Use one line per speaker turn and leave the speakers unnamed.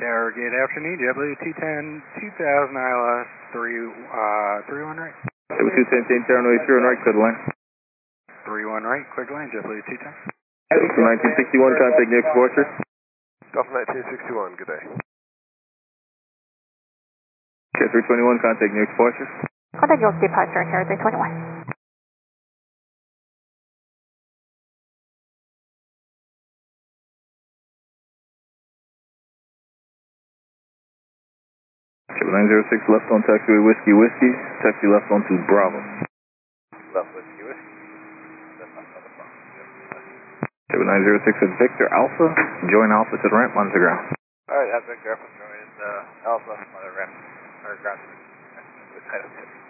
Tower, good afternoon. JetBlue 210, 2000 ILS 31 right.
JetBlue 210, Tower, Noise 31 right, clear the line.
31 right, clear the line, JetBlue 210.
From 1961, contact New York departure.
Delta 1961, good day.
Jet 321, contact New York departure.
Contact New York departure, Tower 321.
Jet 906, left on taxiway Whiskey Whiskey, taxi left onto Bravo.
Left Whiskey Whiskey.
Jet 906 at Victor Alpha, join Alpha to the ramp, onto the ground.
Alright, that's Victor Alpha, join Alpha, on the ramp, or ground.